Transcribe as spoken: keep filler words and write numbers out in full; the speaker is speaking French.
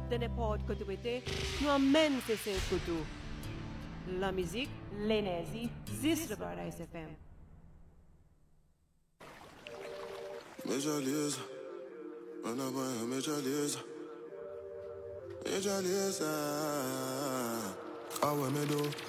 dernier porte que tu étais, nous amène ces cinq couteaux. La musique, l'énergie, juste le Paradise F M. Major Liza, when I buy a Major Liza, Major Liza, how I me do,